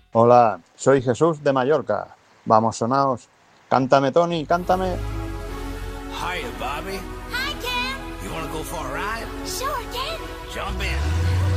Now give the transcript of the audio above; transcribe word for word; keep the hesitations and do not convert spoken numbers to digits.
Hola, soy Jesús de Mallorca. Vamos, sonaos. Cántame, Tony, cántame. Hiya, Bobby. Hi, Ken. You want to go for a ride? Sure, Ken. Jump in.